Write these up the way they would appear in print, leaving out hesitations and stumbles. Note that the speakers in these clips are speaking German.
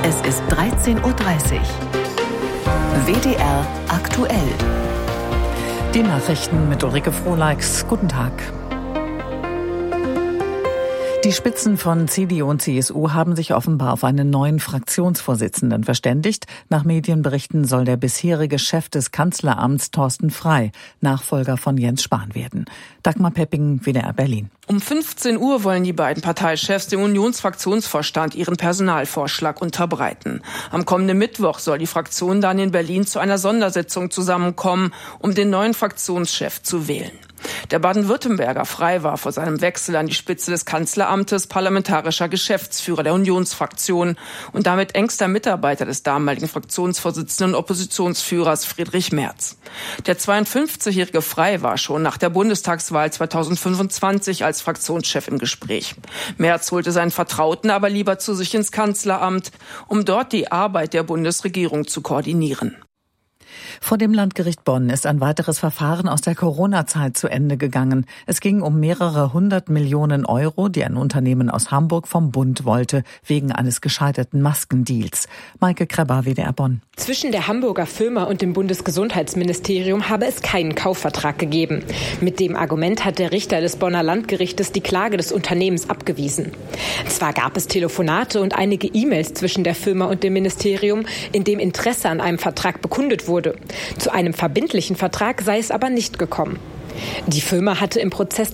Es ist 13:30 Uhr. WDR aktuell. Die Nachrichten mit Ulrike Frohleix. Guten Tag. Die Spitzen von CDU und CSU haben sich offenbar auf einen neuen Fraktionsvorsitzenden verständigt. Nach Medienberichten soll der bisherige Chef des Kanzleramts Thorsten Frey Nachfolger von Jens Spahn werden. Dagmar Pepping, WDR Berlin. Um 15 Uhr wollen die beiden Parteichefs dem Unionsfraktionsvorstand ihren Personalvorschlag unterbreiten. Am kommenden Mittwoch soll die Fraktion dann in Berlin zu einer Sondersitzung zusammenkommen, um den neuen Fraktionschef zu wählen. Der Baden-Württemberger Frey war vor seinem Wechsel an die Spitze des Kanzleramtes parlamentarischer Geschäftsführer der Unionsfraktion und damit engster Mitarbeiter des damaligen Fraktionsvorsitzenden und Oppositionsführers Friedrich Merz. Der 52-jährige Frey war schon nach der Bundestagswahl 2025 als Fraktionschef im Gespräch. Merz holte seinen Vertrauten aber lieber zu sich ins Kanzleramt, um dort die Arbeit der Bundesregierung zu koordinieren. Vor dem Landgericht Bonn ist ein weiteres Verfahren aus der Corona-Zeit zu Ende gegangen. Es ging um mehrere 100 Millionen Euro, die ein Unternehmen aus Hamburg vom Bund wollte, wegen eines gescheiterten Maskendeals. Maike Kreber, WDR Bonn. Zwischen der Hamburger Firma und dem Bundesgesundheitsministerium habe es keinen Kaufvertrag gegeben. Mit dem Argument hat der Richter des Bonner Landgerichtes die Klage des Unternehmens abgewiesen. Zwar gab es Telefonate und einige E-Mails zwischen der Firma und dem Ministerium, in dem Interesse an einem Vertrag bekundet wurde. Zu einem verbindlichen Vertrag sei es aber nicht gekommen. Die Firma hatte im Prozess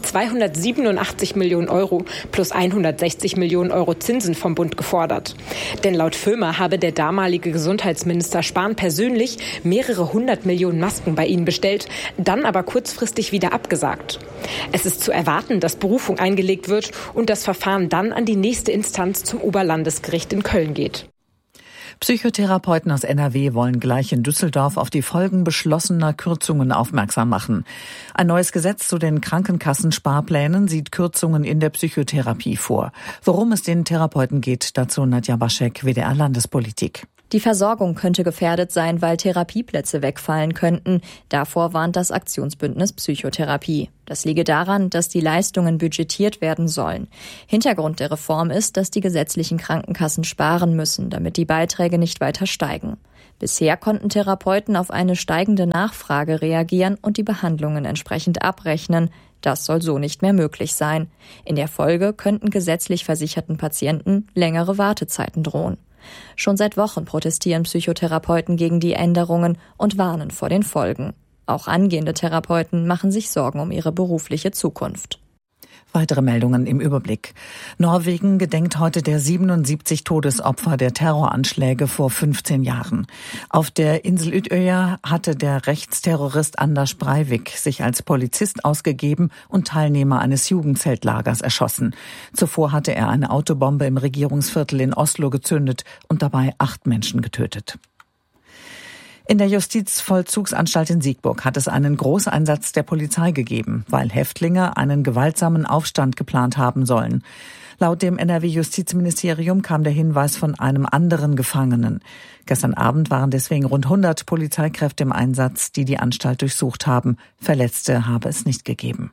287 Millionen Euro plus 160 Millionen Euro Zinsen vom Bund gefordert. Denn laut Firma habe der damalige Gesundheitsminister Spahn persönlich mehrere 100 Millionen Masken bei ihnen bestellt, dann aber kurzfristig wieder abgesagt. Es ist zu erwarten, dass Berufung eingelegt wird und das Verfahren dann an die nächste Instanz zum Oberlandesgericht in Köln geht. Psychotherapeuten aus NRW wollen gleich in Düsseldorf auf die Folgen beschlossener Kürzungen aufmerksam machen. Ein neues Gesetz zu den Krankenkassensparplänen sieht Kürzungen in der Psychotherapie vor. Worum es den Therapeuten geht, dazu Nadja Baschek, WDR Landespolitik. Die Versorgung könnte gefährdet sein, weil Therapieplätze wegfallen könnten. Davor warnt das Aktionsbündnis Psychotherapie. Das liege daran, dass die Leistungen budgetiert werden sollen. Hintergrund der Reform ist, dass die gesetzlichen Krankenkassen sparen müssen, damit die Beiträge nicht weiter steigen. Bisher konnten Therapeuten auf eine steigende Nachfrage reagieren und die Behandlungen entsprechend abrechnen. Das soll so nicht mehr möglich sein. In der Folge könnten gesetzlich versicherten Patienten längere Wartezeiten drohen. Schon seit Wochen protestieren Psychotherapeuten gegen die Änderungen und warnen vor den Folgen. Auch angehende Therapeuten machen sich Sorgen um ihre berufliche Zukunft. Weitere Meldungen im Überblick. Norwegen gedenkt heute der 77 Todesopfer der Terroranschläge vor 15 Jahren. Auf der Insel Utøya hatte der Rechtsterrorist Anders Breivik sich als Polizist ausgegeben und Teilnehmer eines Jugendzeltlagers erschossen. Zuvor hatte er eine Autobombe im Regierungsviertel in Oslo gezündet und dabei 8 Menschen getötet. In der Justizvollzugsanstalt in Siegburg hat es einen Großeinsatz der Polizei gegeben, weil Häftlinge einen gewaltsamen Aufstand geplant haben sollen. Laut dem NRW-Justizministerium kam der Hinweis von einem anderen Gefangenen. Gestern Abend waren deswegen rund 100 Polizeikräfte im Einsatz, die die Anstalt durchsucht haben. Verletzte habe es nicht gegeben.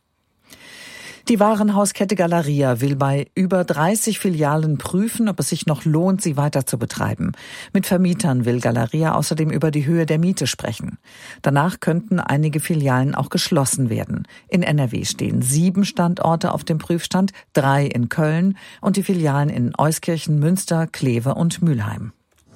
Die Warenhauskette Galeria will bei über 30 Filialen prüfen, ob es sich noch lohnt, sie weiter zu betreiben. Mit Vermietern will Galeria außerdem über die Höhe der Miete sprechen. Danach könnten einige Filialen auch geschlossen werden. In NRW stehen 7 Standorte auf dem Prüfstand, 3 in Köln und die Filialen in Euskirchen, Münster, Kleve und Mülheim.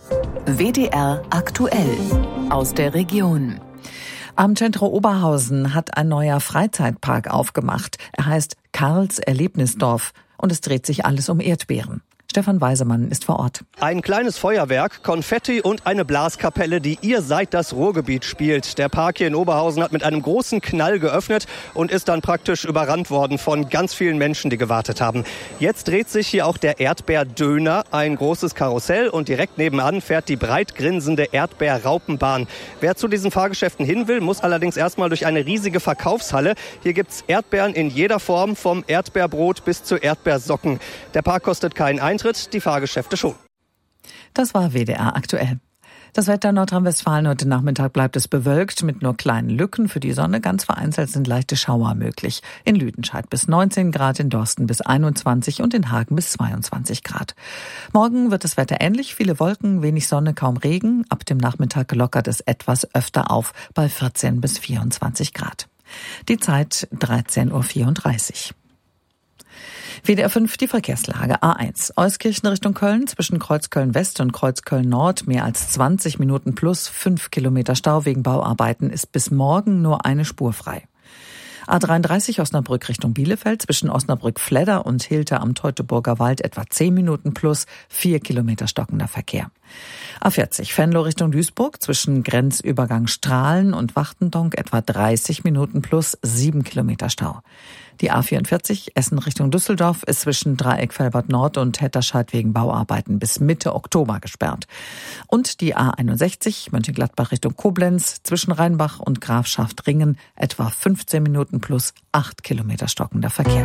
WDR aktuell aus der Region. Am Centro Oberhausen hat ein neuer Freizeitpark aufgemacht. Er heißt Karls Erlebnisdorf und es dreht sich alles um Erdbeeren. Stefan Weisemann ist vor Ort. Ein kleines Feuerwerk, Konfetti und eine Blaskapelle, die Ihr seid das Ruhrgebiet spielt. Der Park hier in Oberhausen hat mit einem großen Knall geöffnet und ist dann praktisch überrannt worden von ganz vielen Menschen, die gewartet haben. Jetzt dreht sich hier auch der Erdbeerdöner, ein großes Karussell, und direkt nebenan fährt die breit grinsende Erdbeerraupenbahn. Wer zu diesen Fahrgeschäften hin will, muss allerdings erstmal durch eine riesige Verkaufshalle. Hier gibt's Erdbeeren in jeder Form, vom Erdbeerbrot bis zu Erdbeersocken. Der Park kostet keinen Eintritt, die Fahrgeschäfte schon. Das war WDR aktuell. Das Wetter in Nordrhein-Westfalen: heute Nachmittag bleibt es bewölkt mit nur kleinen Lücken für die Sonne. Ganz vereinzelt sind leichte Schauer möglich. In Lüdenscheid bis 19 Grad, in Dorsten bis 21 und in Hagen bis 22 Grad. Morgen wird das Wetter ähnlich. Viele Wolken, wenig Sonne, kaum Regen. Ab dem Nachmittag lockert es etwas öfter auf bei 14 bis 24 Grad. Die Zeit 13:34 Uhr. WDR 5, die Verkehrslage. A1 Euskirchen Richtung Köln, zwischen Kreuzköln West und Kreuzköln Nord mehr als 20 Minuten plus 5 Kilometer Stau wegen Bauarbeiten, ist bis morgen nur eine Spur frei. A33 Osnabrück Richtung Bielefeld, zwischen Osnabrück-Fledder und Hilter am Teutoburger Wald etwa 10 Minuten plus 4 Kilometer stockender Verkehr. A40 Venlo Richtung Duisburg, zwischen Grenzübergang Strahlen und Wachtendonk etwa 30 Minuten plus 7 Kilometer Stau. Die A44 Essen Richtung Düsseldorf ist zwischen Dreieck Velbert Nord und Hetterscheid wegen Bauarbeiten bis Mitte Oktober gesperrt. Und die A61 Mönchengladbach Richtung Koblenz, zwischen Rheinbach und Grafschaft-Ringen etwa 15 Minuten plus 8 Kilometer stockender Verkehr.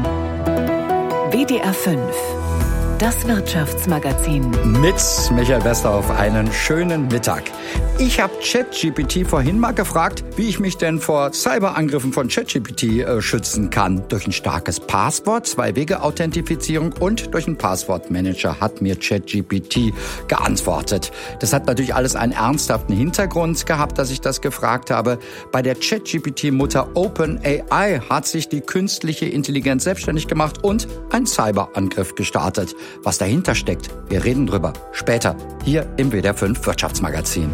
WDR 5, das Wirtschaftsmagazin. Mit Michael Westerhoff, einen schönen Mittag. Ich habe ChatGPT vorhin mal gefragt, wie ich mich denn vor Cyberangriffen von ChatGPT schützen kann. Durch ein starkes Passwort, 2-Wege-Authentifizierung und durch einen Passwortmanager, hat mir ChatGPT geantwortet. Das hat natürlich alles einen ernsthaften Hintergrund gehabt, dass ich das gefragt habe. Bei der ChatGPT-Mutter OpenAI hat sich die künstliche Intelligenz selbstständig gemacht und ein Cyberangriff gestartet. Was dahinter steckt, wir reden drüber später hier im WDR 5 Wirtschaftsmagazin.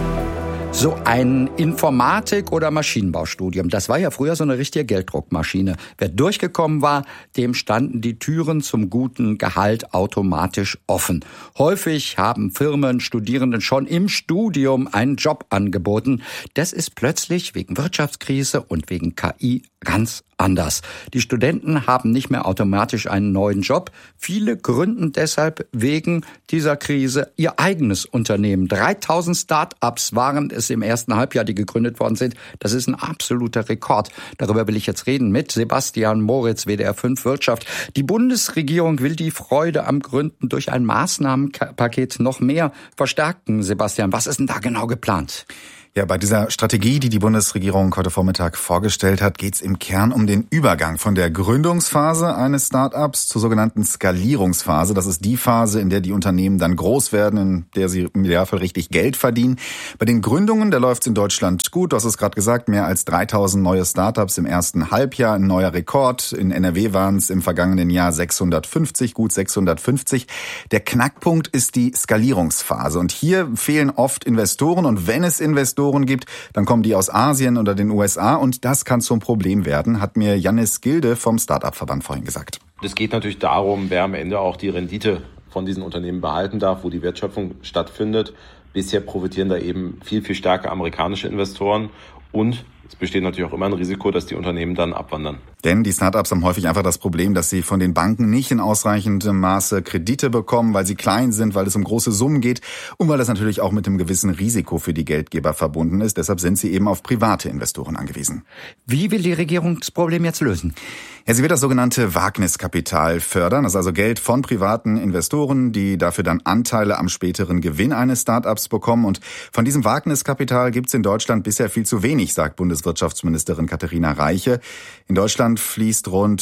So ein Informatik- oder Maschinenbaustudium, das war ja früher so eine richtige Gelddruckmaschine. Wer durchgekommen war, dem standen die Türen zum guten Gehalt automatisch offen. Häufig haben Firmen Studierenden schon im Studium einen Job angeboten. Das ist plötzlich wegen Wirtschaftskrise und wegen KI ganz anders. Die Studenten haben nicht mehr automatisch einen neuen Job. Viele gründen deshalb wegen dieser Krise ihr eigenes Unternehmen. 3000 Start-ups waren es im ersten Halbjahr, die gegründet worden sind. Das ist ein absoluter Rekord. Darüber will ich jetzt reden mit Sebastian Moritz, WDR 5 Wirtschaft. Die Bundesregierung will die Freude am Gründen durch ein Maßnahmenpaket noch mehr verstärken. Sebastian, was ist denn da genau geplant? Ja, bei dieser Strategie, die die Bundesregierung heute Vormittag vorgestellt hat, geht es im Kern um den Übergang von der Gründungsphase eines Start-ups zur sogenannten Skalierungsphase. Das ist die Phase, in der die Unternehmen dann groß werden, in der sie im Idealfall richtig Geld verdienen. Bei den Gründungen, da läuft es in Deutschland gut. Du hast es gerade gesagt, mehr als 3000 neue Start-ups im ersten Halbjahr, ein neuer Rekord. In NRW waren es im vergangenen Jahr 650, gut 650. Der Knackpunkt ist die Skalierungsphase. Und hier fehlen oft Investoren. Und wenn es Investoren gibt, dann kommen die aus Asien oder den USA und das kann zum Problem werden, hat mir Jannis Gilde vom Start-up-Verband vorhin gesagt. Es geht natürlich darum, wer am Ende auch die Rendite von diesen Unternehmen behalten darf, wo die Wertschöpfung stattfindet. Bisher profitieren da eben viel stärker amerikanische Investoren und es besteht natürlich auch immer ein Risiko, dass die Unternehmen dann abwandern. Denn die Startups haben häufig einfach das Problem, dass sie von den Banken nicht in ausreichendem Maße Kredite bekommen, weil sie klein sind, weil es um große Summen geht und weil das natürlich auch mit einem gewissen Risiko für die Geldgeber verbunden ist. Deshalb sind sie eben auf private Investoren angewiesen. Wie will die Regierung das Problem jetzt lösen? Ja, sie wird das sogenannte Wagniskapital fördern. Das ist also Geld von privaten Investoren, die dafür dann Anteile am späteren Gewinn eines Startups bekommen. Und von diesem Wagniskapital gibt es in Deutschland bisher viel zu wenig, sagt Bundeswirtschaftsministerin Katharina Reiche. In Deutschland fließt rund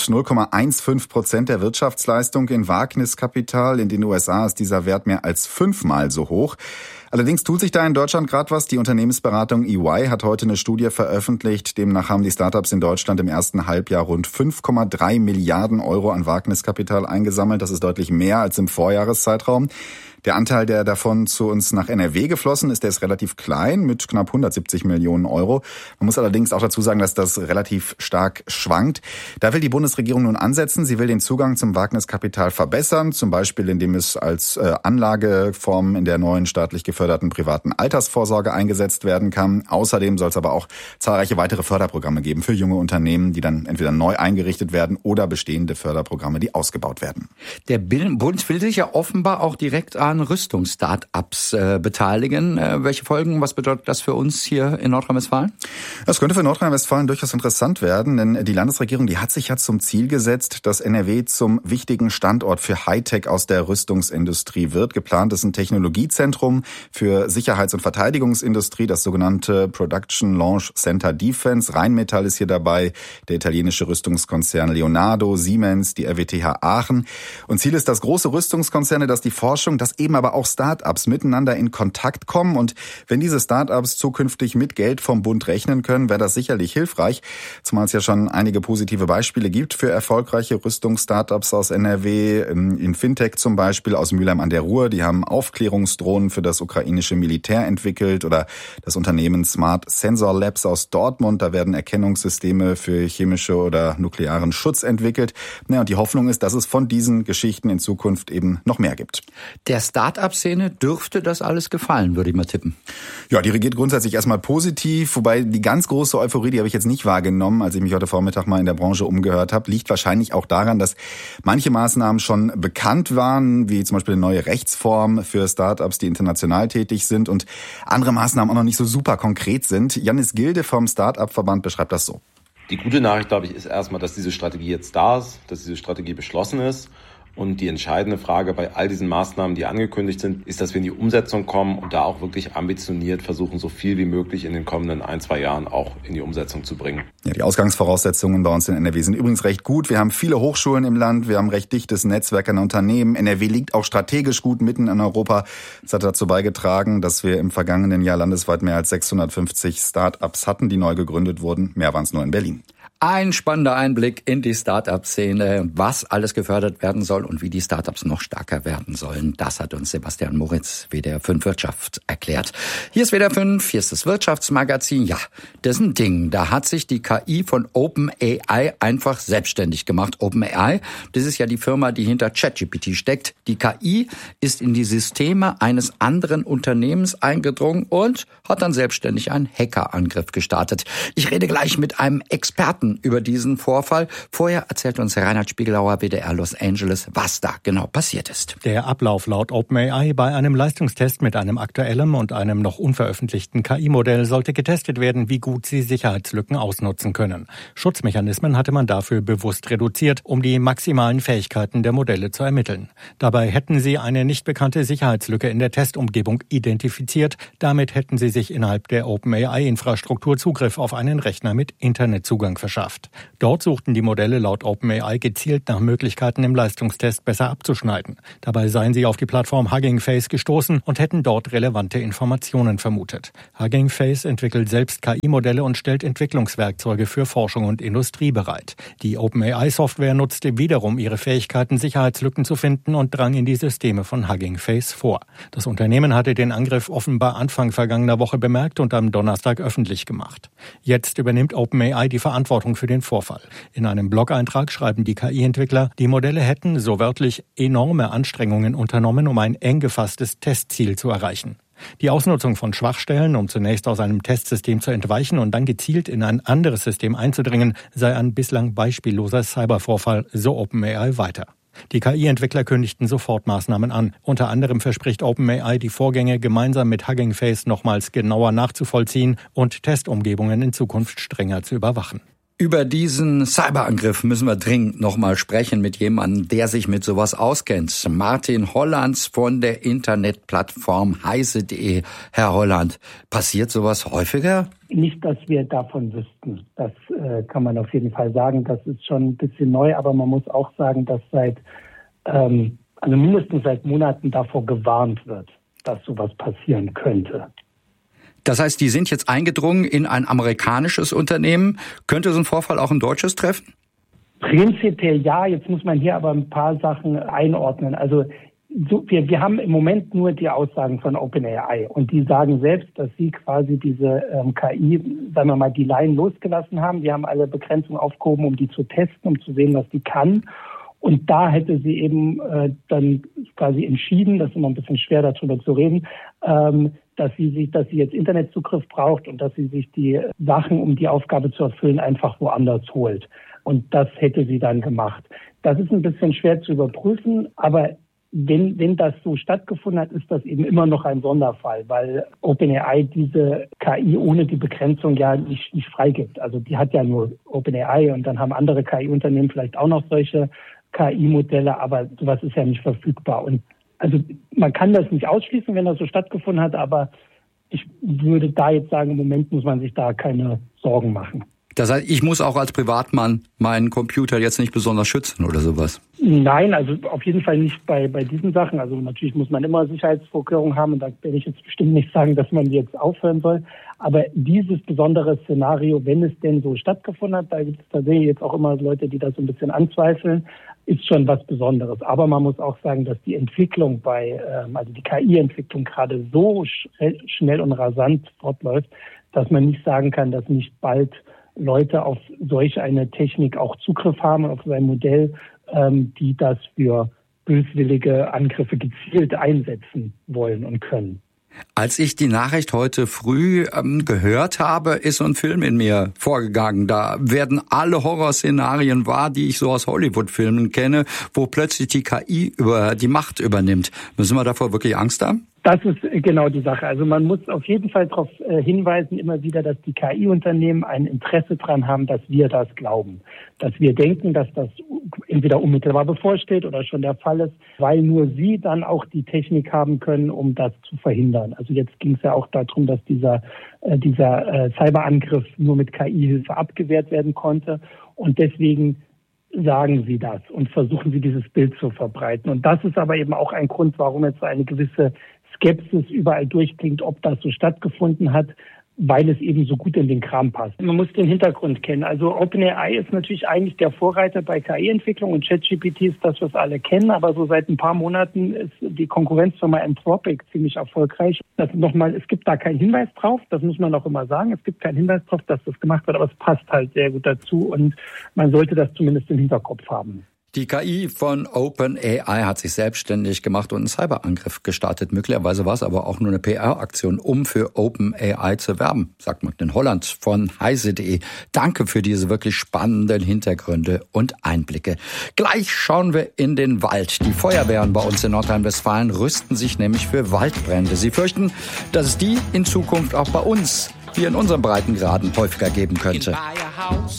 0,15% der Wirtschaftsleistung in Wagniskapital. In den USA ist dieser Wert mehr als 5-mal so hoch. Allerdings tut sich da in Deutschland gerade was. Die Unternehmensberatung EY hat heute eine Studie veröffentlicht. Demnach haben die Startups in Deutschland im ersten Halbjahr rund 5,3 Milliarden Euro an Wagniskapital eingesammelt. Das ist deutlich mehr als im Vorjahreszeitraum. Der Anteil, der davon zu uns nach NRW geflossen ist, der ist relativ klein mit knapp 170 Millionen Euro. Man muss allerdings auch dazu sagen, dass das relativ stark schwankt. Da will die Bundesregierung nun ansetzen. Sie will den Zugang zum Wagniskapital verbessern, zum Beispiel indem es als Anlageform in der neuen staatlich geförderten privaten Altersvorsorge eingesetzt werden kann. Außerdem soll es aber auch zahlreiche weitere Förderprogramme geben für junge Unternehmen, die dann entweder neu eingerichtet werden oder bestehende Förderprogramme, die ausgebaut werden. Der Bund will sich ja offenbar auch direkt an an Rüstungs-Start-ups beteiligen. Welche Folgen, was bedeutet das für uns hier in Nordrhein-Westfalen? Das könnte für Nordrhein-Westfalen durchaus interessant werden, denn die Landesregierung, die hat sich ja zum Ziel gesetzt, dass NRW zum wichtigen Standort für Hightech aus der Rüstungsindustrie wird. Geplant ist ein Technologiezentrum für Sicherheits- und Verteidigungsindustrie, das sogenannte Production Launch Center Defense. Rheinmetall ist hier dabei, der italienische Rüstungskonzern Leonardo, Siemens, die RWTH Aachen. Und Ziel ist, dass große Rüstungskonzerne, dass die Forschung, dass eben aber auch Start-ups miteinander in Kontakt kommen. Und wenn diese Start-ups zukünftig mit Geld vom Bund rechnen können, wäre das sicherlich hilfreich. Zumal es ja schon einige positive Beispiele gibt für erfolgreiche Rüstungs-Startups aus NRW, in Fintech zum Beispiel aus Mülheim an der Ruhr. Die haben Aufklärungsdrohnen für das ukrainische Militär entwickelt, oder das Unternehmen Smart Sensor Labs aus Dortmund. Da werden Erkennungssysteme für chemische oder nuklearen Schutz entwickelt. Und die Hoffnung ist, dass es von diesen Geschichten in Zukunft eben noch mehr gibt. Der Start-up-Szene dürfte das alles gefallen, würde ich mal tippen. Ja, die reagiert grundsätzlich erstmal positiv, wobei die ganz große Euphorie, die habe ich jetzt nicht wahrgenommen, als ich mich heute Vormittag mal in der Branche umgehört habe, liegt wahrscheinlich auch daran, dass manche Maßnahmen schon bekannt waren, wie zum Beispiel eine neue Rechtsform für Start-ups, die international tätig sind, und andere Maßnahmen auch noch nicht so super konkret sind. Jannis Gilde vom Start-up-Verband beschreibt das so. Die gute Nachricht, glaube ich, ist erstmal, dass diese Strategie jetzt da ist, dass diese Strategie beschlossen ist. Und die entscheidende Frage bei all diesen Maßnahmen, die angekündigt sind, ist, dass wir in die Umsetzung kommen und da auch wirklich ambitioniert versuchen, so viel wie möglich in den kommenden 1-2 Jahren auch in die Umsetzung zu bringen. Ja, die Ausgangsvoraussetzungen bei uns in NRW sind übrigens recht gut. Wir haben viele Hochschulen im Land, wir haben ein recht dichtes Netzwerk an Unternehmen. NRW liegt auch strategisch gut mitten in Europa. Das hat dazu beigetragen, dass wir im vergangenen Jahr landesweit mehr als 650 Start-ups hatten, die neu gegründet wurden. Mehr waren es nur in Berlin. Ein spannender Einblick in die Start-up-Szene, was alles gefördert werden soll und wie die Start-ups noch stärker werden sollen. Das hat uns Sebastian Moritz, WDR 5 Wirtschaft, erklärt. Hier ist WDR 5, hier ist das Wirtschaftsmagazin. Ja, das ist ein Ding. Da hat sich die KI von OpenAI einfach selbstständig gemacht. OpenAI, das ist ja die Firma, die hinter ChatGPT steckt. Die KI ist in die Systeme eines anderen Unternehmens eingedrungen und hat dann selbstständig einen Hackerangriff gestartet. Ich rede gleich mit einem Experten über diesen Vorfall. Vorher erzählt uns Reinhard Spiegelauer, WDR Los Angeles, was da genau passiert ist. Der Ablauf laut OpenAI bei einem Leistungstest mit einem aktuellen und einem noch unveröffentlichten KI-Modell sollte getestet werden, wie gut sie Sicherheitslücken ausnutzen können. Schutzmechanismen hatte man dafür bewusst reduziert, um die maximalen Fähigkeiten der Modelle zu ermitteln. Dabei hätten sie eine nicht bekannte Sicherheitslücke in der Testumgebung identifiziert. Damit hätten sie sich innerhalb der OpenAI-Infrastruktur Zugriff auf einen Rechner mit Internetzugang verschafft. Dort suchten die Modelle laut OpenAI gezielt nach Möglichkeiten, im Leistungstest besser abzuschneiden. Dabei seien sie auf die Plattform Hugging Face gestoßen und hätten dort relevante Informationen vermutet. Hugging Face entwickelt selbst KI-Modelle und stellt Entwicklungswerkzeuge für Forschung und Industrie bereit. Die OpenAI-Software nutzte wiederum ihre Fähigkeiten, Sicherheitslücken zu finden, und drang in die Systeme von Hugging Face vor. Das Unternehmen hatte den Angriff offenbar Anfang vergangener Woche bemerkt und am Donnerstag öffentlich gemacht. Jetzt übernimmt OpenAI die Verantwortung für den Vorfall. In einem Blog-Eintrag schreiben die KI-Entwickler, die Modelle hätten, so wörtlich, enorme Anstrengungen unternommen, um ein eng gefasstes Testziel zu erreichen. Die Ausnutzung von Schwachstellen, um zunächst aus einem Testsystem zu entweichen und dann gezielt in ein anderes System einzudringen, sei ein bislang beispielloser Cybervorfall, so OpenAI weiter. Die KI-Entwickler kündigten sofort Maßnahmen an. Unter anderem verspricht OpenAI, die Vorgänge gemeinsam mit Hugging Face nochmals genauer nachzuvollziehen und Testumgebungen in Zukunft strenger zu überwachen. Über diesen Cyberangriff müssen wir dringend nochmal sprechen mit jemandem, der sich mit sowas auskennt. Martin Hollands von der Internetplattform heise.de. Herr Holland, passiert sowas häufiger? Nicht, dass wir davon wüssten. Das kann man auf jeden Fall sagen. Das ist schon ein bisschen neu, aber man muss auch sagen, dass mindestens seit Monaten davor gewarnt wird, dass sowas passieren könnte. Das heißt, die sind jetzt eingedrungen in ein amerikanisches Unternehmen. Könnte so ein Vorfall auch ein deutsches treffen? Prinzipiell ja. Jetzt muss man hier aber ein paar Sachen einordnen. Also wir haben im Moment nur die Aussagen von OpenAI. Und die sagen selbst, dass sie quasi diese KI, sagen wir mal, die Laien losgelassen haben. Die haben alle Begrenzungen aufgehoben, um die zu testen, um zu sehen, was die kann. Und da hätte sie eben dann quasi entschieden, das ist immer ein bisschen schwer darüber zu reden, dass sie jetzt Internetzugriff braucht und dass sie sich die Sachen, um die Aufgabe zu erfüllen, einfach woanders holt. Und das hätte sie dann gemacht. Das ist ein bisschen schwer zu überprüfen, aber wenn das so stattgefunden hat, ist das eben immer noch ein Sonderfall, weil OpenAI diese KI ohne die Begrenzung ja nicht freigibt. Also die hat ja nur OpenAI und dann haben andere KI-Unternehmen vielleicht auch noch solche KI-Modelle, aber sowas ist ja nicht verfügbar. Und also man kann das nicht ausschließen, wenn das so stattgefunden hat, aber ich würde da jetzt sagen, im Moment muss man sich da keine Sorgen machen. Das heißt, ich muss auch als Privatmann meinen Computer jetzt nicht besonders schützen oder sowas? Nein, also auf jeden Fall nicht bei diesen Sachen. Also natürlich muss man immer Sicherheitsvorkehrungen haben und da werde ich jetzt bestimmt nicht sagen, dass man jetzt aufhören soll. Aber dieses besondere Szenario, wenn es denn so stattgefunden hat, da gibt es tatsächlich jetzt auch immer Leute, die das so ein bisschen anzweifeln, ist schon was Besonderes. Aber man muss auch sagen, dass die Entwicklung also die KI-Entwicklung gerade so schnell und rasant fortläuft, dass man nicht sagen kann, dass nicht bald Leute auf solch eine Technik auch Zugriff haben, auf so ein Modell, die das für böswillige Angriffe gezielt einsetzen wollen und können. Als ich die Nachricht heute früh gehört habe, ist so ein Film in mir vorgegangen. Da werden alle Horrorszenarien wahr, die ich so aus Hollywood-Filmen kenne, wo plötzlich die KI die Macht übernimmt. Müssen wir davor wirklich Angst haben? Das ist genau die Sache. Also man muss auf jeden Fall darauf hinweisen, immer wieder, dass die KI-Unternehmen ein Interesse daran haben, dass wir das glauben. Dass wir denken, dass das entweder unmittelbar bevorsteht oder schon der Fall ist, weil nur sie dann auch die Technik haben können, um das zu verhindern. Also jetzt ging es ja auch darum, dass dieser Cyberangriff nur mit KI-Hilfe abgewehrt werden konnte. Und deswegen sagen sie das und versuchen sie dieses Bild zu verbreiten. Und das ist aber eben auch ein Grund, warum jetzt eine gewisse Skepsis überall durchklingt, ob das so stattgefunden hat, weil es eben so gut in den Kram passt. Man muss den Hintergrund kennen. Also OpenAI ist natürlich eigentlich der Vorreiter bei KI-Entwicklung und ChatGPT ist das, was alle kennen. Aber so seit ein paar Monaten ist die Konkurrenzfirma Anthropic ziemlich erfolgreich. Es gibt da keinen Hinweis drauf, das muss man auch immer sagen. Es gibt keinen Hinweis drauf, dass das gemacht wird, aber es passt halt sehr gut dazu und man sollte das zumindest im Hinterkopf haben. Die KI von OpenAI hat sich selbstständig gemacht und einen Cyberangriff gestartet. Möglicherweise war es aber auch nur eine PR-Aktion, um für OpenAI zu werben, sagt man in Holland von heise.de. Danke für diese wirklich spannenden Hintergründe und Einblicke. Gleich schauen wir in den Wald. Die Feuerwehren bei uns in Nordrhein-Westfalen rüsten sich nämlich für Waldbrände. Sie fürchten, dass es die in Zukunft auch bei uns hier in unseren Breitengraden häufiger geben könnte.